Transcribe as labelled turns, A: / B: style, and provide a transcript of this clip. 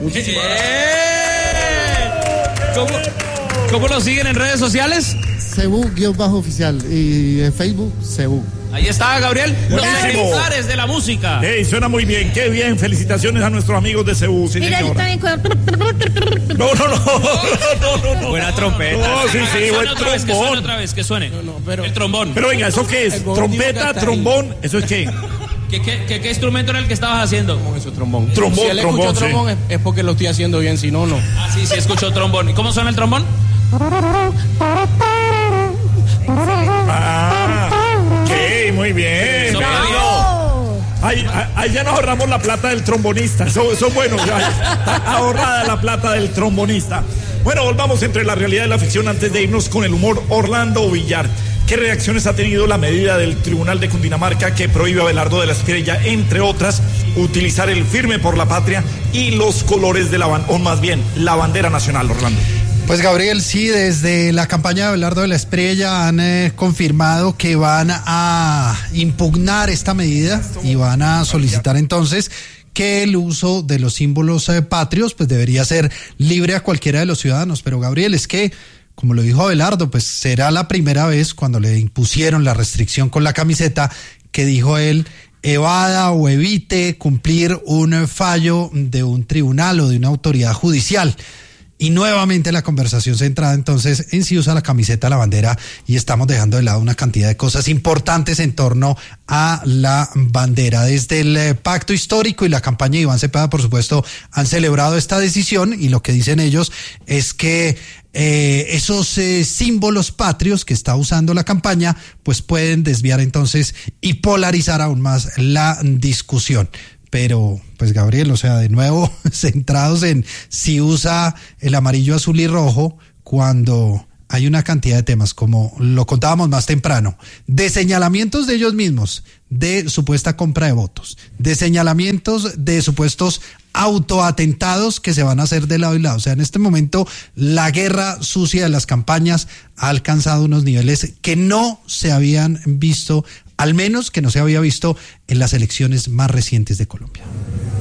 A: Muchísimas gracias.
B: ¿Cómo lo siguen en redes sociales?
C: Cebú_oficial y en Facebook Cebú.
B: Ahí está, Gabriel. Los
A: Buenísimo.
B: ejemplares de la música.
A: Hey, suena muy bien, qué bien. Felicitaciones a nuestros amigos de Cebú, sí,
D: Mira,
A: señora.
D: yo también
A: No.
B: Buena trompeta.
A: No, sí, buen trombón.
B: Otra vez, que suene.
E: Pero,
B: el trombón.
A: Pero venga, ¿eso qué es? ¿Trompeta, trombón? ¿Eso es qué?
B: ¿Qué instrumento era el que estabas haciendo?
E: ¿cómo es eso, trombón?
A: Trombón,
E: Si él escuchó
A: sí.
E: trombón es porque lo estoy haciendo bien, si no, no.
B: Ah, sí, escuchó trombón. ¿Y cómo suena el trombón?
A: ¿Qué? Muy bien. Ahí ya nos ahorramos la plata del trombonista. Eso es bueno, ya está ahorrada la plata del trombonista. Bueno, volvamos entre la realidad y la ficción antes de irnos con el humor. Orlando Villar. ¿Qué reacciones ha tenido la medida del Tribunal de Cundinamarca que prohíbe a Abelardo de la Espriella, entre otras, utilizar el firme por la patria y los colores de la bandera nacional, Orlando?
F: Pues Gabriel, sí, desde la campaña de Abelardo de la Espriella han confirmado que van a impugnar esta medida y van a solicitar entonces que el uso de los símbolos patrios pues debería ser libre a cualquiera de los ciudadanos. Pero Gabriel, es que, como lo dijo Abelardo, pues será la primera vez cuando le impusieron la restricción con la camiseta que dijo él evada o evite cumplir un fallo de un tribunal o de una autoridad judicial. Y nuevamente la conversación centrada entonces en si usa la camiseta, la bandera, y estamos dejando de lado una cantidad de cosas importantes en torno a la bandera. Desde el pacto histórico y la campaña de Iván Cepeda, por supuesto, han celebrado esta decisión, y lo que dicen ellos es que esos símbolos patrios que está usando la campaña pues pueden desviar entonces y polarizar aún más la discusión. Pero, pues Gabriel, o sea, de nuevo centrados en si usa el amarillo, azul y rojo, cuando hay una cantidad de temas, como lo contábamos más temprano, de señalamientos de ellos mismos, de supuesta compra de votos, de señalamientos de supuestos autoatentados que se van a hacer de lado y lado. O sea, en este momento la guerra sucia de las campañas ha alcanzado unos niveles que no se habían visto, al menos que no se había visto en las elecciones más recientes de Colombia.